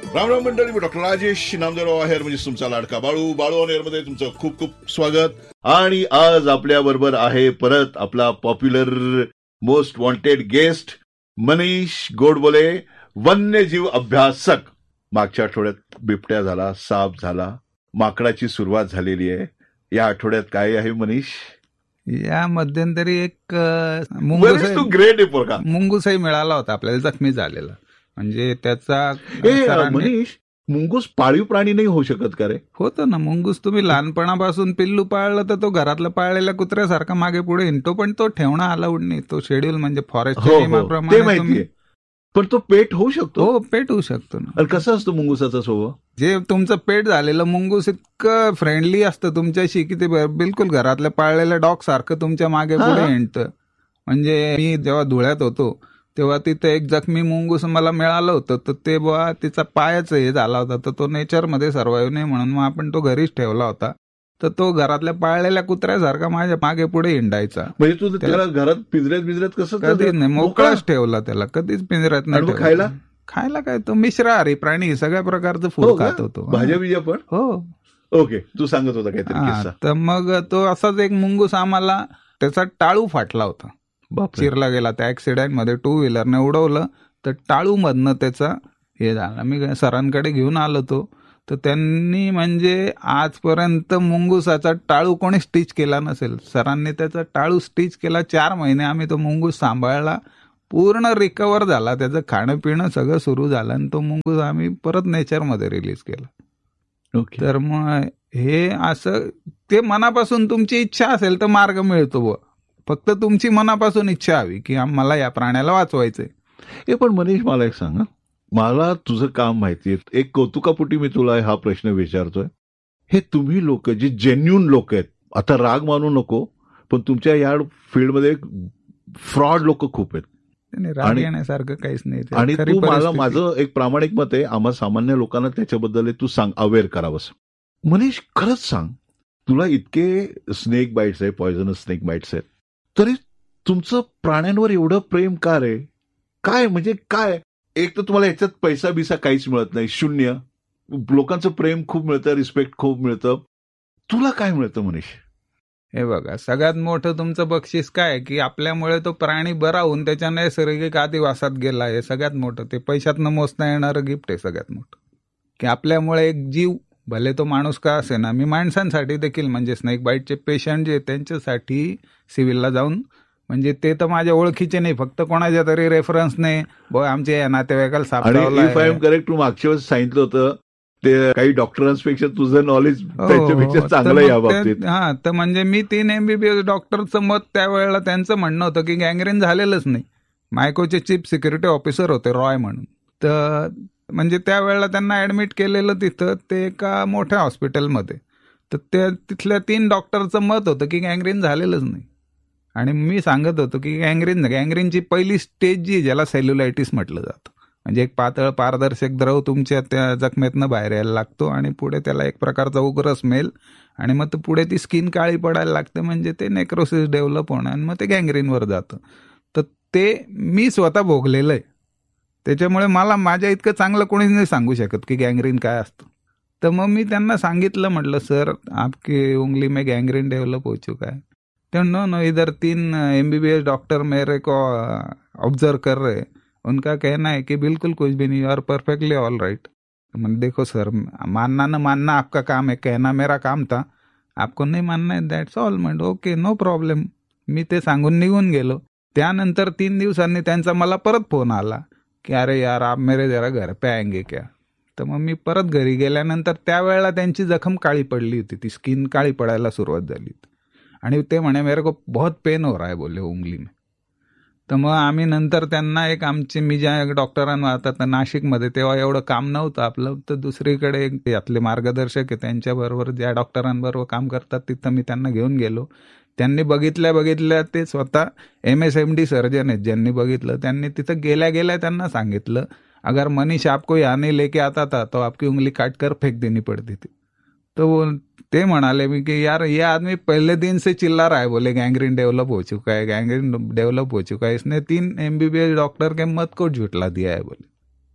राम राम मंडळी, मी डॉक्टर राजेश नामदेवराव आहेर, म्हणजे तुमचा लाडका बाळू ऑन एअर मध्ये तुमचं खूप खूप स्वागत. आणि आज आपल्या बरोबर आहे परत आपला popular most wanted guest Manish Godbole, वन्यजीव अभ्यासक. मागच्या आठवड्यात बिबट्या झाला, साप झाला, माकडाची सुरुवात झालेली आहे. या आठवड्यात काय आहे मनीष? या मध्यंतरी एक मुंगूसही मिळाला होता आपल्याला, जखमी झालेला. म्हणजे त्याचा मनीष, मुंगूस पाळीव प्राणी नाही होऊ शकत का रे? होतं ना मुंगूस. तुम्ही लहानपणापासून पिल्लू पाळलं तर तो घरातला पाळलेल्या कुत्र्यासारखा मागे पुढे हिंडतो, पण तो ठेवणं अलाउड नाही. तो शेड्यूल म्हणजे फॉरेस्टच्या नियमाप्रमाणे. पण तो पेट होऊ शकतो. हो, पेट होऊ शकतो ना. कसं असतो मुंगुसाचा स्वभाव? जे तुमचं पेट झालेलं मुंगूस इतकं फ्रेंडली असतं तुमच्याशी की ते बिलकुल घरातल्या पाळलेल्या डॉग सारखं तुमच्या मागे पुढे हिंडतं. म्हणजे मी जेव्हा धुळ्यात होतो तेव्हा तिथे एक जखमी मुंगूस मला मिळालं होतं. तर ते बुवा तिचा पायच हे झाला होता, तर तो नेचरमध्ये सर्वाईव्ह नाही म्हणून मग आपण तो घरीच ठेवला होता. तर तो घरातल्या पाळलेल्या कुत्र्यासारखा माझ्या मागे पुढे हिंडायचा. म्हणजे तू त्याला घरात पिंजऱ्यात कसं? कधीच नाही, मोकळाच ठेवला त्याला, कधीच पिंजऱ्यात नाही. खायला काय, तो मिश्राहारी प्राणी, सगळ्या प्रकारचं फूड खात होतो. भाज्या बिज्या पण? हो. ओके, तू सांगत होता काहीतरी. तर मग तो असाच एक मुंगूस आम्हाला, त्याचा टाळू फाटला होता, चिरला गेला त्या ऍक्सिडेंटमध्ये. 2 व्हीलरने उडवलं तर टाळू मधनं त्याचा हे झाला. मी सरांकडे घेऊन आलो तो, तर त्यांनी म्हणजे आजपर्यंत मुंगुसाचा टाळू कोणी स्टिच केला नसेल. सरांनी त्याचा टाळू स्टिच केला. 4 महिने आम्ही तो मुंगूस सांभाळला, पूर्ण रिकवर झाला, त्याचं खाणं पिणं सगळं सुरू झालं आणि तो मुंगूस आम्ही परत नेचरमध्ये रिलीज केला. तर मग हे असं, ते मनापासून तुमची इच्छा असेल तर मार्ग मिळतो बुवा. फक्त तुमची मनापासून इच्छा हवी की मला या प्राण्याला वाचवायचंय. हे पण मनीष, मला एक सांग, मला तुझं काम माहितीये, एक कौतुकापोटी मी तुला हा प्रश्न विचारतोय. हे तुम्ही लोक जे जेन्युन लोक आहेत, आता राग मानू नको, पण तुमच्या या फील्डमध्ये फ्रॉड लोक खूप आहेत. राग येण्यासारखं काहीच नाही. आणि तू, मला माझं एक प्रामाणिक मत आहे, आम्हा सामान्य लोकांना त्याच्याबद्दल तू सांग, अवेअर करावंस. मनीष, खरंच सांग, तुला इतके स्नेक बाईट्स आहे, पॉयझनस स्नेक बाईट्स आहेत, तरी तुमचं प्राण्यांवर एवढं प्रेम का रे? काय म्हणजे काय? एक तर तुम्हाला याच्यात पैसा बिसा काहीच मिळत नाही, शून्य. लोकांचं प्रेम खूप मिळतं, रिस्पेक्ट खूप मिळतं. तुला काय मिळतं मनीष? हे बघा, सगळ्यात मोठं तुमचं बक्षीस काय की आपल्यामुळे तो प्राणी बरा होऊन त्याच्या नैसर्गिक अधिवासात गेला. हे सगळ्यात मोठं, ते पैशातनं मोजता येणारं गिफ्ट आहे सगळ्यात मोठं. की आपल्यामुळे एक जीव, भले तो माणूस का असे ना, मी माणसांसाठी देखील, म्हणजे स्नेक बाईटचे पेशंट जे त्यांच्यासाठी सिव्हिलला जाऊन, म्हणजे ते तर माझ्या ओळखीचे नाही, फक्त कोणाच्या तरी रेफरन्सने आमच्या नातेवाईकाला सापडला. करेक्ट, तू मागच्या वेळेस सांगितलं होतं ते काही डॉक्टरांपेक्षा तुझं नॉलेज त्याच्यापेक्षा चांगलं या बाबतीत. हा, तर म्हणजे मी 3 MBBS डॉक्टरचं मत त्यावेळेला त्यांचं म्हणणं होतं की गँग्रीन झालेलंच नाही. मायकोचे चीफ सिक्युरिटी ऑफिसर होते रॉय म्हणून. तर म्हणजे त्यावेळेला त्यांना ऍडमिट केलेलं तिथं, ते एका मोठ्या हॉस्पिटलमध्ये. तर तिथल्या 3 डॉक्टरचं मत होतं की गँग्रीन झालेलंच नाही. आणि मी सांगत होतो की गँग्रीनची पहिली स्टेज जी, ज्याला सेल्युलायटिस म्हटलं जातं, म्हणजे एक पातळ पारदर्शक द्रव तुमच्या त्या जखमेतनं बाहेर यायला लागतो आणि पुढे त्याला एक प्रकारचा उग्र स्मेल, आणि मग पुढे ती स्किन काळी पडायला लागते, म्हणजे ते नेक्रोसिस डेव्हलप होणं आणि मग ते गँग्रीनवर जातं. तर ते मी स्वतः भोगलेलं आहे. त्याच्यामुळे मला माझ्या इतकं चांगलं कोणीच नाही सांगू शकत की गँग्रीन काय असतं. तर मग मी त्यांना सांगितलं, म्हटलं सर आपकी उंगली में गँग्रीन डेव्हलप हो चुका है. तो नो, इधर 3 MBBS डॉक्टर मेरे को ऑब्जर्व कर रहे, उनका कहना है कि बिल्कुल कुछ भी नहीं, you R perfectly all right. मैंने देखो सर, मानना न मानना आपका काम है, कहना मेरा काम था, आपको नहीं मानना है, दॅट्स ऑल. म्हणजे ओके, नो प्रॉब्लेम. मी ते सांगून निघून गेलो. त्यानंतर 3 दिवसांनी त्यांचा मला परत फोन आला की अरे यार, आप मेरे जरा घर पे आएंगे क्या. तर मग मी परत घरी गेल्यानंतर त्यावेळेला त्यांची जखम काळी पडली होती, ती स्किन काळी पडायला सुरुवात झाली होती. आणि ते म्हणे मेरे को बहुत पेन हो रहा है बोले उंगली में. तर मग आम्ही नंतर त्यांना मी ज्या डॉक्टरांना, आता नाशिकमध्ये तेव्हा एवढं काम नव्हतं आपलं, तर दुसरीकडे यातले मार्गदर्शक आहे त्यांच्याबरोबर, ज्या डॉक्टरांबरोबर काम करतात, तिथं मी त्यांना घेऊन गेलो. त्यांनी बघितल्या ते स्वतः MSMD सर्जन आहेत, ज्यांनी बघितलं. त्यांनी तिथं गेल्या त्यांना सांगितलं, अगर मनीष आपको यहाँ नहीं लेके आता था तो आपकी उंगली काट कर फेंक देनी पड़ती थी. तो ते म्हणाले मी की यार, ये आदमी पहले दिन से चिल्ला रहा है, बोले गैंग्रीन डेवलप हो चुका है, गैंग्रीन डेवलप हो चुका है, इसने 3 MBBS डॉक्टर के मत को झुटला दिया है बोले.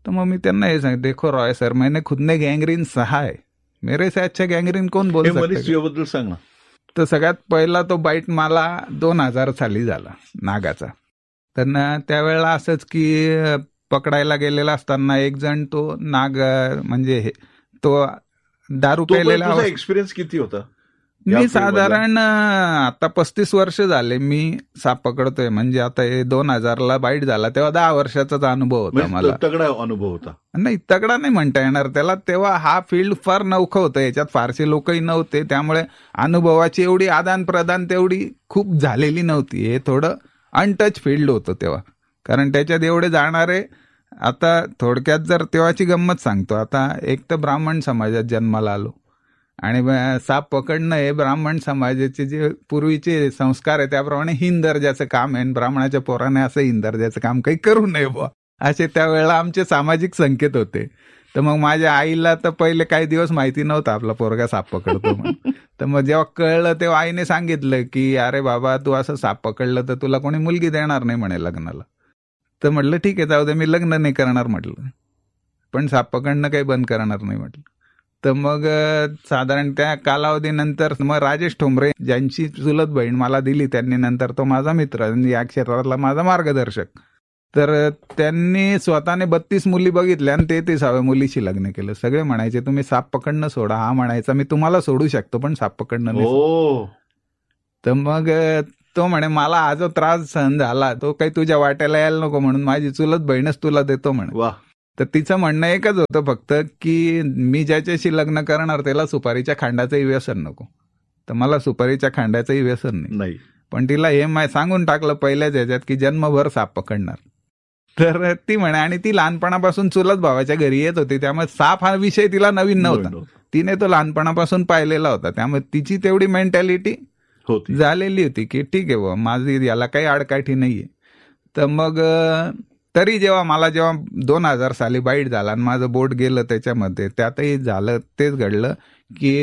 तर मग मी त्यांना हे सांगितलं, देखो रॉय सर, मैंने खुद ने गँगरीन सहा है, मेरे से अच्छा गँगरीन कोण बोल हे मनीष सकते. तुझ्याबद्दल सांग ना. तर सगळ्यात पहिला तो बाईट मला 2000 साली झाला नागाचा. तर त्यावेळेला असंच की पकडायला गेलेला असताना एक जण तो नाग म्हणजे तो दारू प्यायलेला. तुझा एक्सपिरियन्स किती होता? मी साधारण आता 35 वर्ष झाले मी साप पकडतोय. म्हणजे आता हे 2000ला बाईट झाला तेव्हा 10 वर्षाचाच अनुभव होता मला. तगडा अनुभव होता. नाही, तगडा नाही म्हणता येणार त्याला. तेव्हा हा फील्ड फार नवखं होतं, याच्यात फारसे लोकही नव्हते, त्यामुळे अनुभवाची एवढी आदान प्रदान तेवढी खूप झालेली नव्हती. हे थोडं अनटच फील्ड होतं तेव्हा, कारण त्याच्यात एवढे जाणारे. आता थोडक्यात जर तेव्हाची गंमत सांगतो. आता एक तर ब्राह्मण समाजात जन्माला आलो आणि साप पकडणं हे ब्राह्मण समाजाचे जे पूर्वीचे संस्कार आहे त्याप्रमाणे हीन दर्जाचं काम आहे. ब्राह्मणाच्या पोराने असं हीन दर्जाचं काम काही करू नये बुवा, असे त्यावेळेला आमचे सामाजिक संकेत होते. तर मग माझ्या आईला तर पहिले काही दिवस माहिती नव्हतं आपला पोरगा साप पकडतो म्हणून. तर मग जेव्हा कळलं तेव्हा आईने सांगितलं की अरे बाबा, तू असं साप पकडलं तर तुला कोणी मुलगी देणार नाही म्हणे लग्नाला. तर म्हटलं ठीक आहे, जाऊ दे, मी लग्न नाही करणार म्हटलं, पण साप पकडणं काही बंद करणार नाही म्हटलं. तर मग साधारण त्या कालावधीनंतर मग राजेश ठोंबरे, ज्यांची चुलत बहीण मला दिली त्यांनी, नंतर तो माझा मित्र, या क्षेत्रातला माझा मार्गदर्शक. तर त्यांनी स्वतःने 32 मुली बघितल्या आणि 33व्या मुलीशी लग्न केलं. सगळे म्हणायचे तुम्ही साप पकडणं सोडा. हा म्हणायचा मी तुम्हाला सोडू शकतो पण साप पकडणं नाही. तर मग तो म्हणे मला हा जो त्रास सहन झाला तो काही तुझ्या वाट्याला यायला नको, म्हणून माझी चुलत बहीणच तुला देतो म्हणे. तर तिचं म्हणणं एकच होतं फक्त की मी ज्याच्याशी लग्न करणार त्याला सुपारीच्या खांडाचंही व्यसन नको. तर मला सुपारीच्या खांडाचंही व्यसन नाही. पण तिला हे सांगून टाकलं पहिल्याच ह्याच्यात की जन्मभर साप पकडणार. तर ती म्हणे, आणि ती लहानपणापासून चुलत भावाच्या घरी येत होती, त्यामुळे साप हा विषय तिला नवीन नव्हता. तिने तो लहानपणापासून पाहिलेला होता, त्यामुळे तिची तेवढी मेंटॅलिटी झालेली होती की ठीक आहे बुवा, माझी याला काही आडकाठी नाहीये. तर मग तरी जेव्हा 2000 साली बाईट झाला आणि माझं बोट गेलं त्याच्यामध्ये, त्यातही झालं तेच घडलं की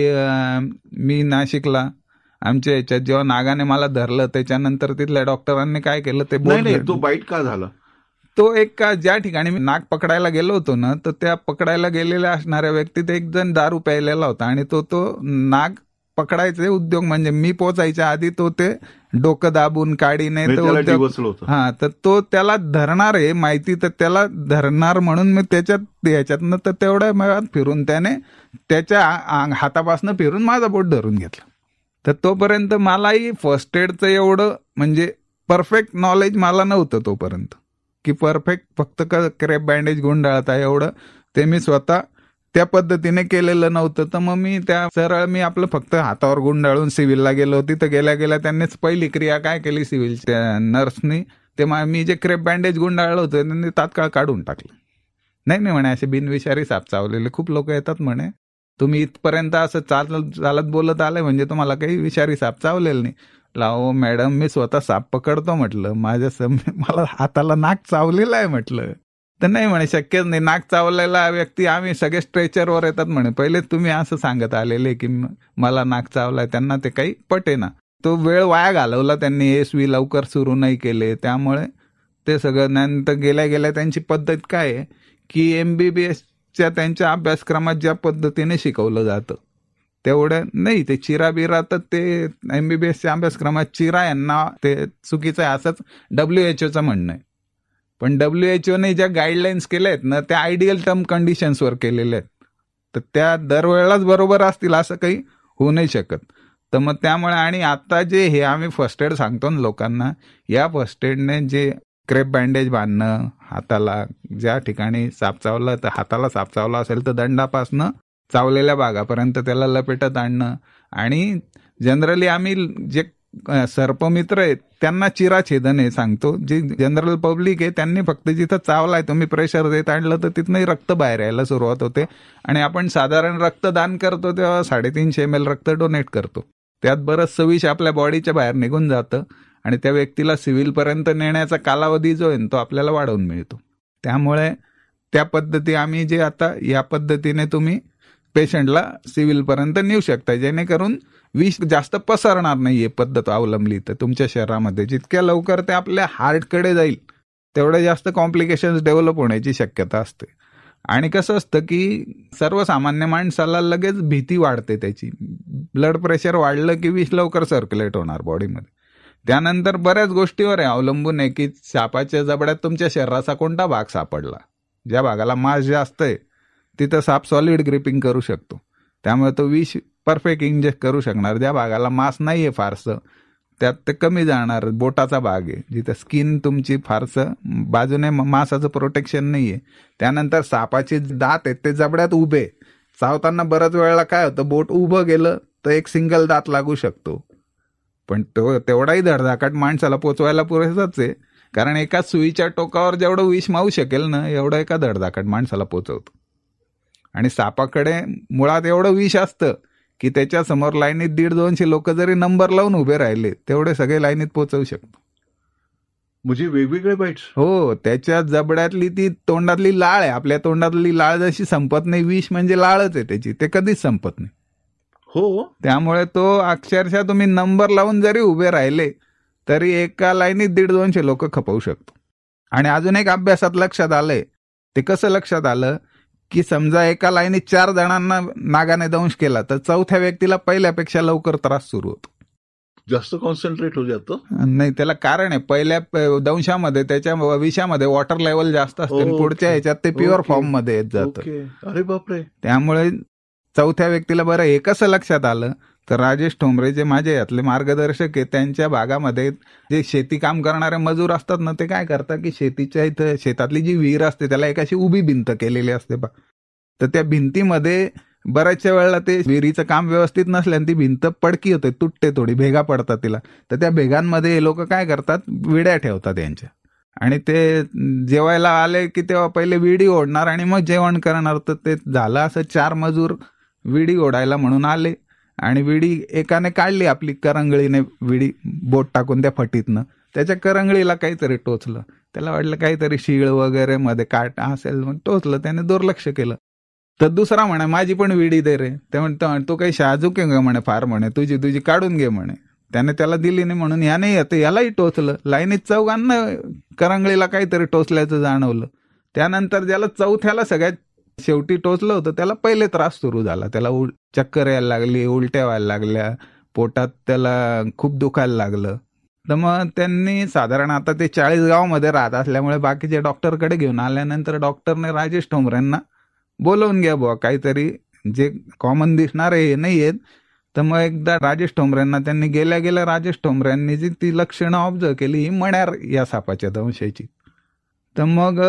मी नाशिकला आमच्या याच्यात जेव्हा नागाने मला धरलं त्याच्यानंतर तिथल्या डॉक्टरांनी काय केलं ते बोट. तो बाईट का झाला? तो एक ज्या ठिकाणी मी नाग पकडायला गेलो होतो ना, तर त्या पकडायला गेलेल्या असणाऱ्या व्यक्तीत एक जण दारू प्यायलेला होता आणि तो नाग पकडायचे उद्योग, म्हणजे मी पोचायच्या आधी तो ते डोकं दाबून काढीने हा, तर तो त्याला धरणार आहे माहिती, तर त्याला धरणार म्हणून मी त्याच्यातनं तर तेवढ्या वेळात फिरून त्याने त्याच्या हातापासून फिरून माझा बोट धरून घेतला. तर तोपर्यंत मलाही फर्स्ट एडचं एवढं म्हणजे परफेक्ट नॉलेज मला नव्हतं तोपर्यंत, की परफेक्ट फक्त क्रेप बँडेज गुंडाळता एवढं ते मी स्वतः त्या पद्धतीने केलेलं नव्हतं. तर मग मी आपलं फक्त हातावर गुंडाळून सिव्हिलला गेलो. तिथं गेल्या त्यांनीच पहिली क्रिया काय केली सिव्हिलच्या नर्सनी, ते मी जे क्रेप बँडेज गुंडाळलं होतं त्यांनी तात्काळ काढून टाकलं. नाही म्हणे, असे बिनविषारी साप चावलेले खूप लोक येतात म्हणे, तुम्ही इथपर्यंत असं चालत बोलत आले म्हणजे तुम्हाला काही विषारी साप चावलेलं नाही. लावो मॅडम, मी स्वतः साप पकडतो म्हटलं, मला हाताला नाक चावलेलं आहे म्हटलं. तर नाही म्हणे, शक्यच नाही, नाक चावलेला व्यक्ती आम्ही सगळे स्ट्रेचरवर येतात म्हणे. पहिले तुम्ही असं सांगत आलेले की मला नाक चावलाय, त्यांना ते काही पटेना. तो वेळ वाया घालवला त्यांनी, एसवी लवकर सुरू नाही केले, त्यामुळे ते सगळं. नंतर गेल्या त्यांची पद्धत काय आहे की MBBSच्या त्यांच्या अभ्यासक्रमात ज्या पद्धतीने शिकवलं जातं तेवढं नाही. ते चिरा बिरा, तर ते MBBSच्या अभ्यासक्रमात चिरा यांना ते चुकीचं आहे असंच WHO म्हणणं आहे. पण WHO ज्या गाईडलाईन्स केल्या आहेत ना, त्या आयडियल टर्म कंडिशन्सवर केलेल्या आहेत, तर त्या दरवेळेलाच बरोबर असतील असं काही होऊ नाही शकत. तर मग त्यामुळे, आणि आता जे हे आम्ही फर्स्ट एड सांगतो ना लोकांना, या फर्स्ट एडने जे क्रेप बँडेज बांधणं हाताला, ज्या ठिकाणी साप चावला तर हाताला साप चावला असेल तर दंडापासनं चावलेल्या भागापर्यंत त्याला लपेटत आणणं, आणि जनरली आम्ही जे सर्पमित्र आहेत त्यांना चिराछेदन हे सांगतो. जे जनरल पब्लिक आहे त्यांनी फक्त जिथं चावलाय तुम्ही प्रेशर देत आणलं तर तिथनंही रक्त बाहेर यायला सुरुवात होते. आणि आपण साधारण रक्तदान करतो तेव्हा 350 ml रक्त डोनेट करतो, त्यात बरंचसं विष आपल्या बॉडीच्या बाहेर निघून जातं आणि त्या व्यक्तीला सिव्हिलपर्यंत नेण्याचा कालावधी जो आहे तो आपल्याला वाढवून मिळतो. त्यामुळे त्या पद्धती आम्ही जे आता या पद्धतीने तुम्ही पेशंटला सिव्हिलपर्यंत नेऊ शकता, जेणेकरून विष जास्त पसरणार नाहीये पद्धत अवलंबली तर तुमच्या शरीरामध्ये. जितक्या लवकर ते आपल्या हार्टकडे जाईल तेवढ्या जास्त कॉम्प्लिकेशन्स डेव्हलप होण्याची शक्यता असते. आणि कसं असतं की सर्वसामान्य माणसाला लगेच भीती वाढते त्याची. ब्लड प्रेशर वाढलं की विष लवकर सर्क्युलेट होणार बॉडीमध्ये. त्यानंतर बऱ्याच गोष्टीवर आहे अवलंबून आहे की सापाच्या जबड्यात तुमच्या शरीराचा कोणता भाग सापडला. ज्या भागाला मास जास्त आहे तिथं साप सॉलिड ग्रिपिंग करू शकतो, त्यामुळे तो विष परफेक्ट इंजेक्ट करू शकणार. ज्या भागाला मास नाहीये फारसं त्यात ते कमी जाणार. बोटाचा भाग आहे जिथं स्किन तुमची फारसं बाजूने मासाचं प्रोटेक्शन नाहीये. त्यानंतर सापाचे दात आहेत ते जबड्यात उभे, चावताना बऱ्याच वेळेला काय होतं, बोट उभं गेलं तर एक सिंगल दात लागू शकतो, पण तो तेवढाही धडधाकट माणसाला पोचवायला पुरेसाच आहे, कारण एका सुईच्या टोकावर जेवढं विष मावू शकेल ना एवढं एका धडधाकट माणसाला पोचवतो. आणि सापाकडे मुळात एवढं विष असतं की त्याच्या समोर लाईनीत 150-200 लोक जरी नंबर लावून उभे राहिले तेवढे सगळे लाईनीत पोचवू शकतो. म्हणजे वेगवेगळे बाईट्स. हो, त्याच्या जबड्यातली ती तोंडातली लाळ आहे, आपल्या तोंडातली लाळ जशी संपत नाही, विष म्हणजे लाळच आहे त्याची, ते कधीच संपत नाही. हो, त्यामुळे तो अक्षरशः तुम्ही नंबर लावून जरी उभे राहिले तरी एका लाईनीत 150-200 लोक खपवू शकतो. आणि अजून एक अभ्यासात लक्षात आलंय, ते कसं लक्षात आलं की समजा एका लाईनीत 4 जणांना नागाने दंश केला तर चौथ्या व्यक्तीला पहिल्यापेक्षा लवकर त्रास सुरू होतो. जास्त कॉन्सन्ट्रेट होऊ जातं. नाही, त्याला कारण आहे, पहिल्या दंशामध्ये त्याच्या विषामध्ये वॉटर लेवल जास्त असते, पुढच्या ह्याच्यात ते प्युअर फॉर्म मध्ये येत जातं. अरे बापरे. त्यामुळे चौथ्या व्यक्तीला बरं हे कसं लक्षात आलं तर राजेश ठोंबरे जे माझे यातले मार्गदर्शक आहे त्यांच्या भागामध्ये जे शेती काम करणारे मजूर असतात ना ते काय करतात की शेतीच्या इथं शेतातली जी विहीर असते त्याला एक अशी उभी भिंत केलेली असते बा, तर त्या भिंतीमध्ये बऱ्याचशा वेळेला ते विहिरीचं काम व्यवस्थित नसल्याने ती भिंत पडकी होते, तुटते, थोडी भेगा पडतात तिला. तर त्या भेगांमध्ये हे लोक काय करतात, विड्या ठेवतात यांच्या, आणि ते जेवायला आले की तेव्हा पहिले विडी ओढणार आणि मग जेवण करणार. तर ते झालं असं, 4 मजूर विडी ओढायला म्हणून आले आणि विडी एकाने काढली आपली करंगळीने, विडी बोट टाकून त्या फटीतनं त्याच्या करंगळीला काहीतरी टोचलं, त्याला वाटलं काहीतरी शीळ वगैरे मध्ये काट असेल, मग टोचलं, त्याने दुर्लक्ष केलं. तर दुसरा म्हणे माझी पण विडी दे रे. ते म्हणतो तू काही शाजूक आहे का म्हणे, फार म्हणे, तुझी काढून घे म्हणे. त्याने त्याला दिली नाही म्हणून याने येतं, यालाही टोचलं. लाईनीत चौघांना करंगळीला काहीतरी टोचल्याचं जाणवलं. त्यानंतर ज्याला चौथ्याला सगळ्यात शेवटी टोचलं होतं त्याला पहिले त्रास सुरू झाला. त्याला चक्कर यायला लागली, उलट्या व्हायला लागल्या, पोटात त्याला खूप दुखायला लागलं. तर मग त्यांनी साधारण, आता ते 40 गावामध्ये राहत असल्यामुळे बाकीचे डॉक्टरकडे घेऊन आल्यानंतर डॉक्टरने राजेश ठोंबरेंना बोलवून घ्या बुवा, काहीतरी जे कॉमन दिसणार आहे हे नाही आहेत. तर मग एकदा राजेश ठोंबरेंना त्यांनी गेल्या राजेश ठोंबरेंनी जी ती लक्षणं ऑब्झर्व केली ही मण्यार या सापाच्या दंशाची. तर मग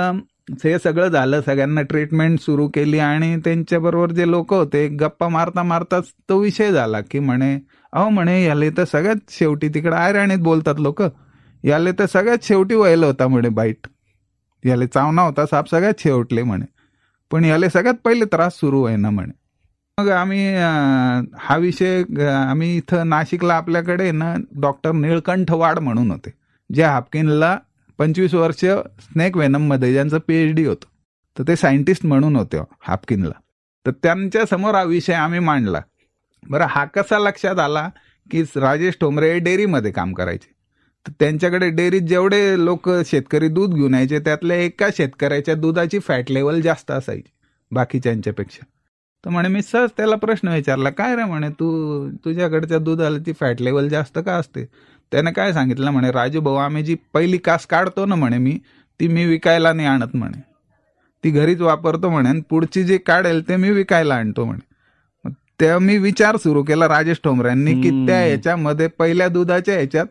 हे सगळं झालं, सगळ्यांना ट्रीटमेंट सुरू केली आणि त्यांच्याबरोबर जे लोक होते गप्पा मारता मारताच तो विषय झाला की म्हणे अहो म्हणे याले तर सगळ्यात शेवटी, तिकडे आयराणीत बोलतात लोक, याले तर सगळ्यात शेवटी व्हायला होता म्हणे बाईट, याले चावना होता साप सगळ्यात शेवटले म्हणे, पण याले सगळ्यात पहिले त्रास सुरू आहे ना म्हणे. मग आम्ही हा विषय आम्ही इथं नाशिकला आपल्याकडे ना डॉक्टर निळकंठ वाड म्हणून होते, जे हाफकिनला 25 वर्ष स्नेक वेनम मध्ये ज्यांचं PhD होतं, तर ते सायंटिस्ट म्हणून होते हाफकिनला. तर त्यांच्या समोर हा विषय आम्ही मांडला. बरं, हा कसा लक्षात आला की राजेश ठोंबरे डेअरीमध्ये काम करायचे, तर त्यांच्याकडे डेअरीत जेवढे लोक शेतकरी दूध घेऊन यायचे त्यातल्या एका शेतकऱ्याच्या दुधाची फॅट लेवल जास्त असायची बाकीच्यांच्यापेक्षा. तर म्हणे मी सहज त्याला प्रश्न विचारला, काय रे म्हणे तुझ्याकडच्या दुधाला ती फॅट लेवल जास्त का असते. त्याने काय सांगितलं म्हणे, राजू भाऊ आम्ही जी पहिली कास काढतो ना म्हणे ती मी विकायला नाही आणत म्हणे, ती घरीच वापरतो म्हणे, पुढची जी काढेल ते मी विकायला आणतो म्हणे. तेव्हा मी विचार सुरू केला राजेश ठोंबऱ्यांनी की त्या ह्याच्यामध्ये पहिल्या दुधाच्या ह्याच्यात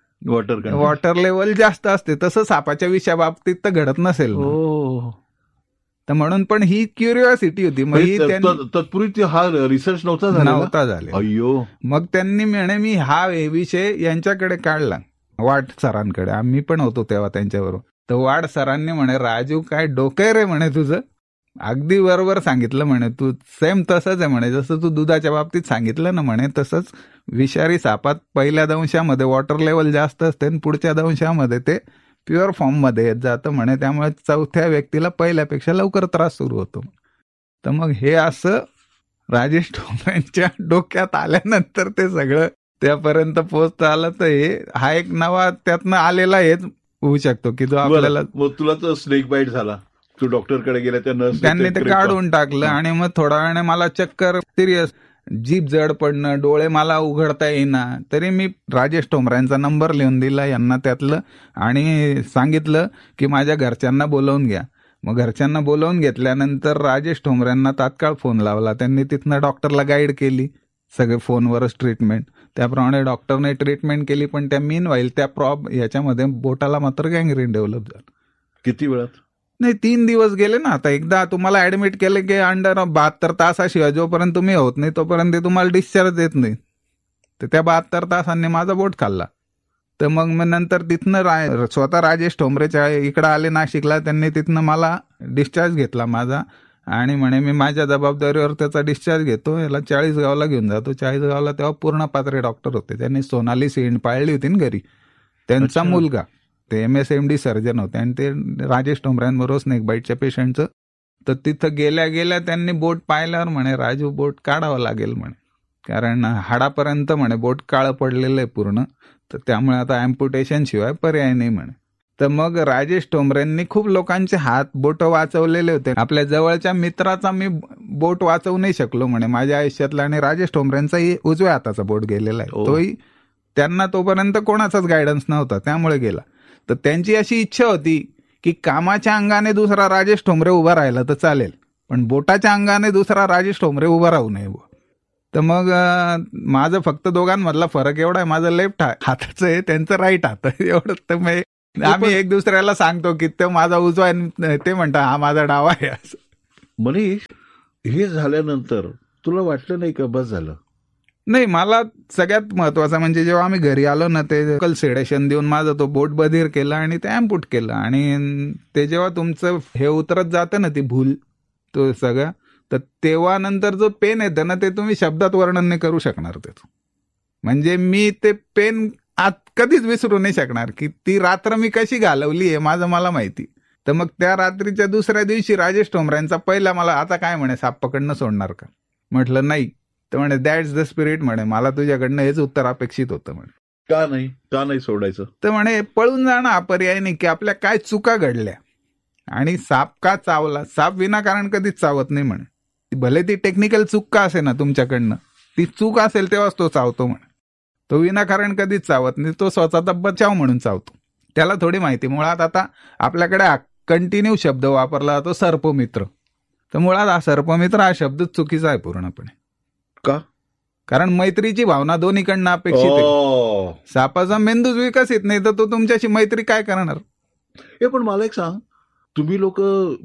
वॉटर लेवल जास्त असते, तसं सापाच्या विषयाबाबतीत तर घडत नसेल. तर म्हणून पण ही क्युरिओसिटी होती. तत्पूर्वी हा रिसर्च नव्हता झाला. अय्यो. मग त्यांनी म्हणे मी हा विषय यांच्याकडे काढला, वाड सरांकडे, आम्ही पण होतो तेव्हा त्यांच्याबरोबर. तर वाड सरांनी म्हणे राजू काय डोकं रे म्हणे तुझं, अगदी बरोबर सांगितलं म्हणे तू, सेम तसंच आहे म्हणे, जसं तू दुधाच्या बाबतीत सांगितलं ना म्हणे तसंच विषारी सापात पहिल्या दंशामध्ये वॉटर लेवल जास्त असते आणि पुढच्या दंशामध्ये ते प्युअर फॉर्म मध्ये येत जातं म्हणे, त्यामुळे चौथ्या व्यक्तीला पहिल्यापेक्षा लवकर त्रास सुरू होतो. तर मग हे असं राजेश ठोंबरेंच्या डोक्यात आल्यानंतर ते सगळं त्यापर्यंत पोहोचता आलं. तर हे हा एक नवा त्यातनं आलेला हेच होऊ शकतो की जो आपल्याला. तुला तर स्नेक बाईट झाला, तू डॉक्टरकडे गेला त्या नर्स त्यांनी ते काढून टाकलं आणि मग थोड्या वेळाने मला चक्कर, सिरियस, जीभ जड पडणं, डोळे मला उघडता येईना. तरी मी राजेश ठोंबऱ्यांचा नंबर लिहून दिला यांना त्यातलं आणि सांगितलं की माझ्या घरच्यांना बोलवून घ्या. मग घरच्यांना बोलवून घेतल्यानंतर राजेश ठोंबऱ्यांना तात्काळ फोन लावला. त्यांनी तिथनं डॉक्टरला गाईड केली, सगळे फोनवरच ट्रीटमेंट. त्याप्रमाणे डॉक्टरने ट्रीटमेंट केली. पण त्या मीन व्हाईल त्या याच्यामध्ये बोटाला मात्र गँग्रीन डेव्हलप झालं. किती वेळात? नाही, 3 दिवस गेले ना. आता एकदा तुम्हाला ऍडमिट केले की अंडर 72 तासाशिवाय जोपर्यंत तुम्ही होत नाही तोपर्यंत तुम्हाला डिस्चार्ज देत नाही. तर त्या 72 तासांनी माझा बोट खाल्ला. तर मग नंतर तिथनं स्वतः राजेश ठोंबरेच्या इकडं आले नाशिकला. त्यांनी तिथनं मला डिस्चार्ज घेतला माझा आणि म्हणे मी माझ्या जबाबदारीवर त्याचा डिस्चार्ज घेतो, याला 40गावला घेऊन जातो. 40गावला तेव्हा पूर्ण पात्रे डॉक्टर होते. त्यांनी सोनाली सींड पाळली होती ना घरी. त्यांचा मुलगा ते MSMD सर्जन होते आणि ते राजेश ठोंबऱ्यांबरोबर स्नेक बाईटच्या पेशंटचं. तर तिथं गेल्या गेल्या त्यांनी बोट पाहिल्यावर म्हणे राजू बोट काढावं लागेल म्हणे, कारण हाडापर्यंत म्हणे बोट काळं पडलेलं आहे पूर्ण. तर त्यामुळे आता अँप्युटेशन शिवाय पर्याय नाही म्हणे. तर मग राजेश ठोंबरेंनी खूप लोकांचे हात बोट वाचवलेले होते. आपल्या जवळच्या मित्राचा मी बोट वाचवू नाही शकलो म्हणे माझ्या आयुष्यातला, आणि राजेश ठोंबरेंचाही उजव्या हाताचा बोट गेलेला आहे. तोही त्यांना तोपर्यंत कोणाचाच गायडन्स नव्हता, त्यामुळे गेला. तर त्यांची अशी इच्छा होती की कामाच्या अंगाने दुसरा राजेश ठोंबरे उभा राहिला तर चालेल, पण बोटाच्या अंगाने दुसरा राजेश ठोंबरे उभा राहू नये. तर मग माझं फक्त दोघांमधला फरक एवढा आहे, माझं लेफ्ट हाताचं आहे, त्यांचं राईट हात आहे, एवढंच. तर आम्ही एक दुसऱ्याला सांगतो की तो माझा उजवा आहे, ते म्हणतात हा माझा डावा आहे असं. मनीष, हे झाल्यानंतर तुला वाटलं नाही का बस झालं? नाही, मला सगळ्यात महत्वाचं म्हणजे जेव्हा आम्ही घरी आलो ना, ते लोकल सेडेशन देऊन माझं तो बोट बधीर केलं आणि ते अँप्यूट केलं. आणि ते जेव्हा तुमचं हे उतरत जातं ना, ती भूल तो सगळं, तर तेव्हा नंतर जो पेन येतं ना, ते तुम्ही शब्दात वर्णन नाही करू शकणार त्याचं. म्हणजे मी ते पेन कधीच विसरू नाही शकणार की ती रात्र मी कशी घालवली आहे माझं मला माहिती. तर मग त्या रात्रीच्या दुसऱ्या दिवशी राजेश ठोंबऱ्यांचा पहिला मला आता काय म्हणे, साप पकडणं सोडणार का? म्हटलं नाही. तर म्हणे दॅट्स द स्पिरिट म्हणे, मला तुझ्याकडनं हेच उत्तर अपेक्षित होतं म्हणे. का नाही सोडायचं? तर म्हणे पळून जाणं हा पर्याय नाही, की आपल्या काय चुका घडल्या आणि साप का चावला. साप विनाकारण कधीच चावत नाही म्हणे. भले ती टेक्निकल चूक का असे ना तुमच्याकडनं, ती चूक असेल तेव्हाच तो चावतो म्हणे. तो विनाकारण कधीच चावत नाही, तो स्वतःचा बचाव म्हणून चावतो. त्याला थोडी माहिती. मुळात आता आपल्याकडे कंटिन्यू शब्द वापरला जातो सर्पमित्र. तर मुळात हा सर्पमित्र हा शब्द चुकीचा आहे पूर्णपणे. का? कारण मैत्रीची भावना दोन्हीकडनं अपेक्षित आहे. सापाचा मेंदूच विकसित नाही तर तो तुमच्याशी मैत्री काय करणार? हे पण मला एक सांग, तुम्ही लोक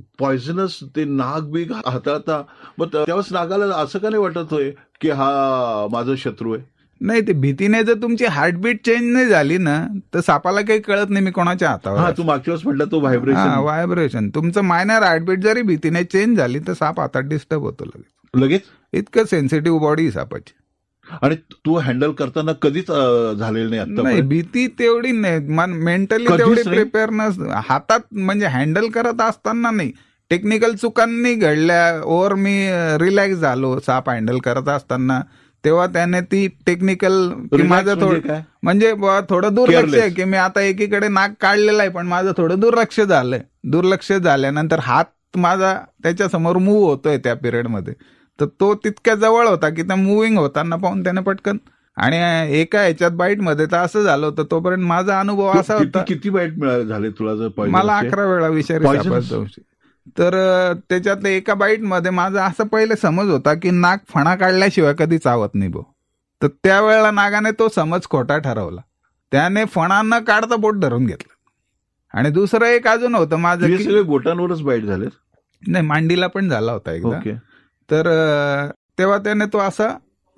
पॉयझनस ते नाग बीग हाताळता, मग त्यावेळेस नागाला असं का नाही वाटत होय की हा माझा शत्रू आहे? नाही, ते भीतीने जर तुमची हार्टबीट चेंज नाही झाली ना, तर सापाला काही कळत नाही मी कोणाच्या हातावर. तू मागच्या वेळेस म्हटलं तो व्हायब्रेशन. तुमचं मायनर हार्टबीट जरी भीतीने चेंज झाली तर साप हातात डिस्टर्ब होतो लगेच. इतकं सेन्सिटिव्ह बॉडी सापाची. आणि तू हँडल करताना कधीच झालेलं नाही आता? नाही, भीती तेवढी नाही, मेंटली तेवढी प्रिपेअरनेस हातात, म्हणजे हँडल करत असताना नाही. टेक्निकल चुकांनी घडल्या ओर मी रिलॅक्स झालो साप हँडल करत असताना. तेव्हा त्याने ती टेक्निकल माझं थोडं म्हणजे थोडं दुर्लक्ष आहे की मी आता एकीकडे नाक काढलेलं आहे पण माझं थोडं दुर्लक्ष झालंय. दुर्लक्ष झाल्यानंतर हात माझा त्याच्यासमोर मूव्ह होतोय त्या पिरियडमध्ये. तर तो तितक्या जवळ होता की त्या मुव्हिंग होताना पाहून त्याने पटकन. आणि एका ह्याच्यात बाईटमध्ये तर असं झालं होतं. तोपर्यंत माझा अनुभव असा होता. किती बाईट झाले तुला? मला 11 वेळा विषारी सापाचा. तर त्याच्यात एका बाईटमध्ये माझा असं पहिले समज होता की नाक फणा काढल्याशिवाय कधी चावत नाही भाऊ. तर त्यावेळेला नागाने तो समज खोटा ठरवला. त्याने फणा न काढता बोट धरून घेतलं. आणि दुसरं एक अजून होतं माझं, सगळे बोटांवरच बाईट झाले? नाही, मांडीला पण झाला होता एकदा. तर तेव्हा त्याने तो असा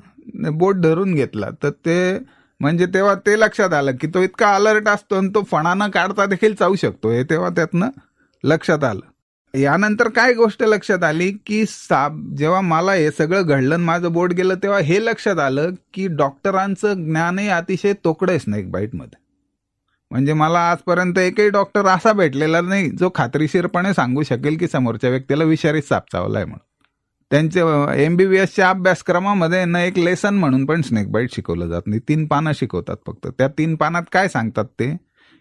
बोट धरून घेतला. तर ते म्हणजे तेव्हा ते लक्षात आलं की तो इतका अलर्ट असतो आणि तो फणा न काढता देखील चावू शकतो, हे तेव्हा त्यातनं लक्षात आलं. यानंतर काय गोष्ट लक्षात आली की जेव्हा मला हे सगळं घडलं माझं बोट गेलं तेव्हा हे लक्षात आलं की डॉक्टरांचं ज्ञानही अतिशय तोकडं आहे स्नेक बाईटमध्ये. म्हणजे मला आजपर्यंत एकही डॉक्टर असा भेटलेला नाही जो खात्रीशीरपणे सांगू शकेल की समोरच्या व्यक्तीला विषारी साप चावलाय म्हणून. त्यांच्या MBBSच्या अभ्यासक्रमामध्ये न एक लेसन म्हणून पण स्नेक बाईट शिकवलं जात नाही. 3 पानं शिकवतात फक्त. त्या 3 पानात काय सांगतात ते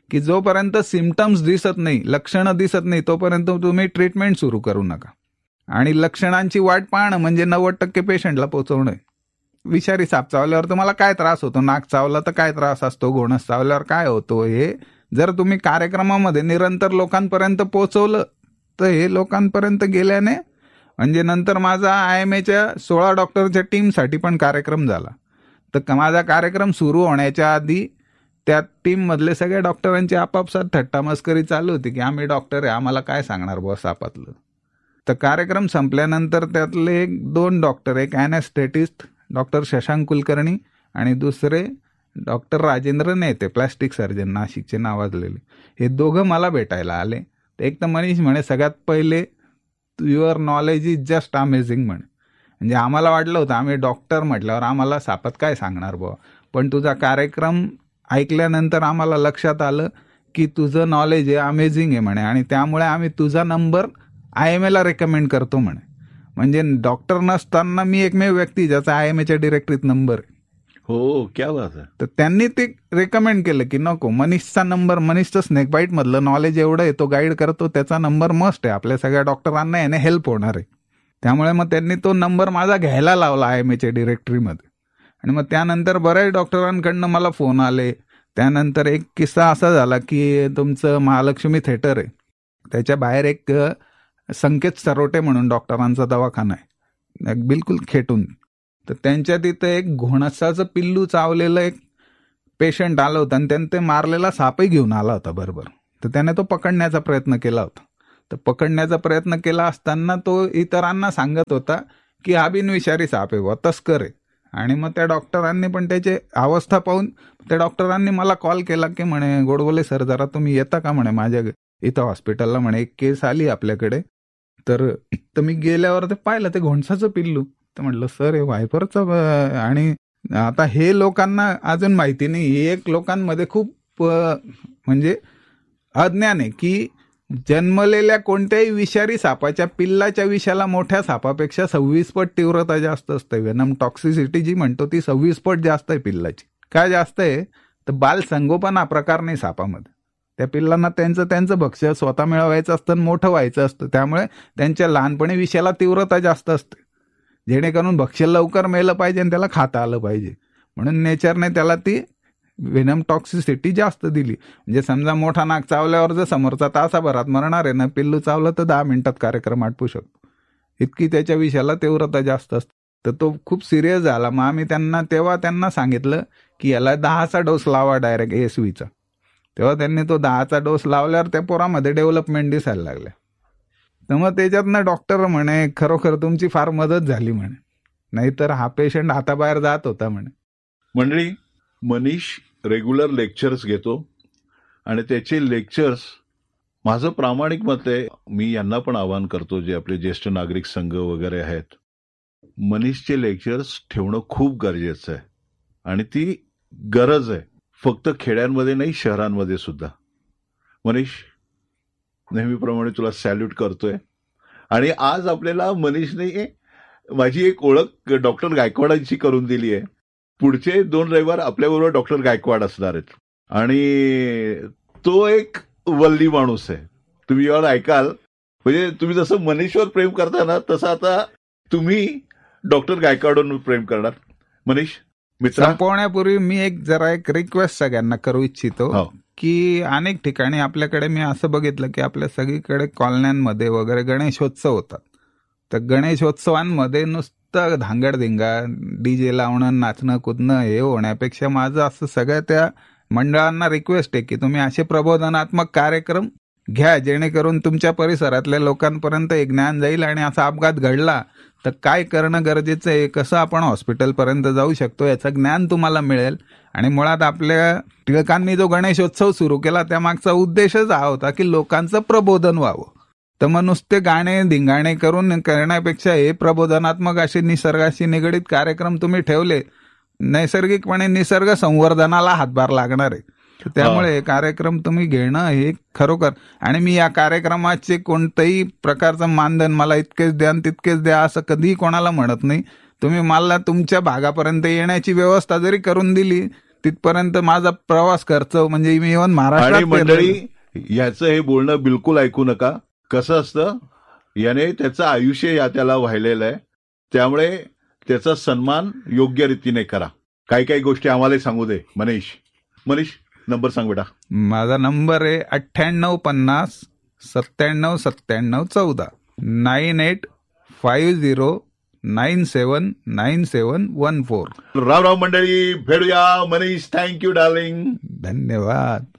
की जोपर्यंत सिम्पटम्स दिसत नाही, लक्षणं दिसत नाही, तोपर्यंत तुम्ही ट्रीटमेंट सुरू करू नका. आणि लक्षणांची वाट पाहणं म्हणजे 90% पेशंटला पोहोचवणं. विषारी साप चावल्यावर तुम्हाला काय त्रास होतो, नाक चावलं तर काय त्रास असतो, घोणस चावल्यावर काय होतो, हे जर तुम्ही कार्यक्रमामध्ये निरंतर लोकांपर्यंत पोहोचवलं तर हे लोकांपर्यंत गेल्याने म्हणजे नंतर माझा IMAच्या 16 डॉक्टरच्या टीमसाठी पण कार्यक्रम झाला. तर माझा कार्यक्रम सुरू होण्याच्या आधी त्या टीम मधले सगळ्या डॉक्टरांची आपापसात थट्टा मस्करी चालू होती की आम्ही डॉक्टर आहे, आम्हाला काय सांगणार बॉस सापातलं. तर कार्यक्रम संपल्यानंतर त्यातले 2 डॉक्टर, एक ॲनेस्थेटिस्ट डॉक्टर शशांक कुलकर्णी आणि दुसरे डॉक्टर राजेंद्र नेते, प्लॅस्टिक सर्जन, नाशिकचे नावाजलेले, हे दोघं मला भेटायला आले. एक तर मनीष म्हणे सगळ्यात पहिले your knowledge is just amazing म्हणे. म्हणजे आम्हाला वाटलं होतं आम्ही डॉक्टर म्हटल्यावर आम्हाला सापात काय सांगणार बुवा, पण तुझा कार्यक्रम ऐकल्यानंतर आम्हाला लक्षात आलं की तुझं नॉलेज आहे, अमेझिंग आहे म्हणे, आणि त्यामुळे आम्ही तुझा नंबर IMAला रेकमेंड करतो म्हणे. म्हणजे डॉक्टर नसताना मी एकमेव व्यक्ती ज्याचा IMAच्या डिरेक्टरीत नंबर आहे. हो, क्या बात आहे. तर त्यांनी ते रेकमेंड केलं की नको, मनीषचा नंबर, मनीषचं स्नेक बाईट मधलं नॉलेज एवढं आहे, तो गाईड करतो, त्याचा नंबर मस्ट आहे, आपल्या सगळ्या डॉक्टरांना याने हेल्प होणार आहे. त्यामुळे मग त्यांनी तो नंबर माझा घ्यायला लावला IMAच्या डिरेक्टरीमध्ये. आणि मग त्यानंतर बऱ्याच डॉक्टरांकडनं मला फोन आले. त्यानंतर एक किस्सा असा झाला की तुमचं महालक्ष्मी थिएटर आहे, त्याच्या बाहेर एक संकेत सरोटे म्हणून डॉक्टरांचा दवाखाना आहे, बिलकुल खेटून. तर त्यांच्या तिथं एक घोणसाचं पिल्लू चावलेलं एक पेशंट आलं होतं आणि त्यानं ते मारलेला सापही घेऊन आला होता बरोबर. तर त्याने तो पकडण्याचा प्रयत्न केला होता. तर पकडण्याचा प्रयत्न केला असताना तो इतरांना सांगत होता की हा बिनविषारी साप आहे, तस्कर आहे. आणि मग त्या डॉक्टरांनी पण त्याची अवस्था पाहून त्या डॉक्टरांनी मला कॉल केला की म्हणे गोडबोले सर जरा तुम्ही येता का म्हणे माझ्या इथं हॉस्पिटलला, म्हणे एक केस आली आपल्याकडे. तर मी गेल्यावर ते पाहिलं ते घोणसाचं पिल्लू. तर म्हटलं सर हे व्हायपरचं, आणि आता हे लोकांना अजून माहिती नाही, हे एक लोकांमध्ये खूप म्हणजे अज्ञान आहे की जन्मलेल्या कोणत्याही विषारी सापाच्या पिल्लाच्या विषाला मोठ्या सापापेक्षा 26 पट तीव्रता जास्त असते. वेनम टॉक्सिसिटी जी म्हणतो ती 26 पट जास्त आहे पिल्लाची. काय जास्त आहे तर बाल संगोपन हा प्रकार नाही सापामध्ये. त्या पिल्लांना त्यांचं भक्ष्य स्वतः मिळवायचं असतं, मोठं व्हायचं असतं, त्यामुळे त्यांच्या लहानपणी विषाला तीव्रता जास्त असते, जेणेकरून भक्ष्य लवकर मेलं पाहिजे आणि त्याला खाता आलं पाहिजे. म्हणून नेचरने त्याला ती वेनम टॉक्सिसिटी जास्त दिली. म्हणजे समजा मोठा नाक चावल्यावर जर समोरचा तासाभरात मरणार आहे ना, पिल्लू चावलं तर 10 मिनिटात कार्यक्रम आटपू शकतो, इतकी त्याच्या विषयाला तीव्रता जास्त असते. तर तो खूप सिरियस झाला. मग आम्ही त्यांना सांगितलं की याला 10चा डोस लावा डायरेक्ट ASVचा. तेव्हा त्यांनी तो 10चा डोस लावल्यावर त्या पोरामध्ये डेव्हलपमेंट दिसायला लागल्या. तर मग त्याच्यातनं डॉक्टर म्हणे खरोखर तुमची फार मदत झाली म्हणे, नाहीतर हा पेशंट हाताबाहेर जात होता म्हणे. मंडळी, मनीष रेग्युलर लेक्चर्स घेतो आणि त्याचे लेक्चर्स, माझं प्रामाणिक मत आहे, मी यांना पण आवाहन करतो जे आपले ज्येष्ठ नागरिक संघ वगैरे आहेत, मनीषचे लेक्चर्स ठेवणं खूप गरजेचं आहे. आणि ती गरज आहे फक्त खेड्यांमध्ये नाही, शहरांमध्ये सुद्धा. मनीष, नेहमीप्रमाणे तुला सॅल्यूट करतोय. आणि आज आपल्याला मनीषने माझी एक ओळख डॉक्टर गायकवाडांची करून दिली आहे. पुढचे 2 रविवार आपल्याबरोबर डॉक्टर गायकवाड असणार आहेत आणि तो एक वल्ली माणूस आहे. तुम्ही जेव्हा ऐकाल, म्हणजे तुम्ही जसं मनीषवर प्रेम करता ना, तसं आता तुम्ही डॉक्टर गायकवाडांवर प्रेम करणार. मनीष मित्र, संपवण्यापूर्वी मी एक रिक्वेस्ट सगळ्यांना करू इच्छितो की अनेक ठिकाणी आपल्याकडे मी असं बघितलं की आपल्या सगळीकडे कॉलन्यांमध्ये वगैरे गणेशोत्सव होतात. तर गणेशोत्सवांमध्ये नुसतं धांगडधिंगा, DJ लावणं, नाचणं कुदणं हे होण्यापेक्षा माझं असं सगळ्या त्या मंडळांना रिक्वेस्ट आहे की तुम्ही असे प्रबोधनात्मक कार्यक्रम घ्या, जेणेकरून तुमच्या परिसरातल्या लोकांपर्यंत एक ज्ञान जाईल. आणि असा अपघात घडला तर काय करणं गरजेचं आहे, कसं आपण हॉस्पिटलपर्यंत जाऊ शकतो, याचं ज्ञान तुम्हाला मिळेल. आणि मुळात आपल्या टिळकांनी जो गणेशोत्सव सुरू केला त्यामागचा उद्देशच हा होता की लोकांचं प्रबोधन व्हावं. तर मग नुसते गाणे धिंगाणे करून करण्यापेक्षा हे प्रबोधनात्मक असे निसर्गाशी निगडीत कार्यक्रम तुम्ही ठेवले, नैसर्गिकपणे निसर्ग संवर्धनाला हातभार लागणार आहे. त्यामुळे हे कार्यक्रम तुम्ही घेणं हे खरोखर, आणि मी या कार्यक्रमाचे कोणत्याही प्रकारचं मानधन मला इतकेच द्या तितकेच द्या असं कधीही कोणाला म्हणत नाही. तुम्ही मला तुमच्या भागापर्यंत येण्याची व्यवस्था जरी करून दिली तिथपर्यंत माझा प्रवास खर्च म्हणजे मी इव्हन आणि महाराष्ट्रात मंडळी फिरलेलो. याचं हे बोलणं बिलकुल ऐकू नका. कसं असतं, याने त्याचं आयुष्य त्याला वाहिलेलं आहे, त्यामुळे त्याचा सन्मान योग्य रीतीने करा. काही काही गोष्टी आम्हाला सांगू दे. मनीष नंबर सांग बेटा. माझा नंबर आहे 9850 979714 9850979714. राम राम मंडळी, भेटूया. Manish, thank you darling. धन्यवाद.